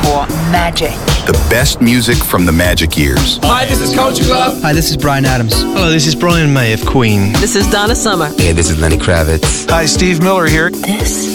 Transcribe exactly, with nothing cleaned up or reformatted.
for Magic. The best music from the Magic years. Hi, this is Culture Club. Hi, this is Bryan Adams. Hello, this is Brian May of Queen. This is Donna Summer. Hey, this is Lenny Kravitz. Hi, Steve Miller here. This